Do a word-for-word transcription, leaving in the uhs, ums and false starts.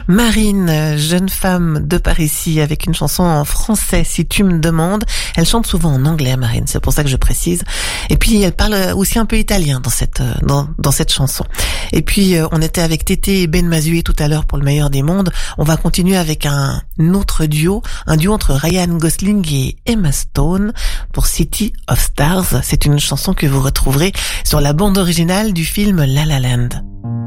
Marine, jeune femme de par ici, avec une chanson en français, si tu me demandes. Elle chante souvent en anglais, Marine, c'est pour ça que je précise. Et puis, elle parle aussi un peu italien dans cette, dans, dans cette chanson. Et puis, on était avec Tété et Ben Mazué tout à l'heure pour le meilleur des mondes. On va continuer avec un autre duo, un duo entre Ryan Gosling et Emma Stone pour City of Stars. C'est une chanson que vous retrouverez sur la bande originale du film La La Land.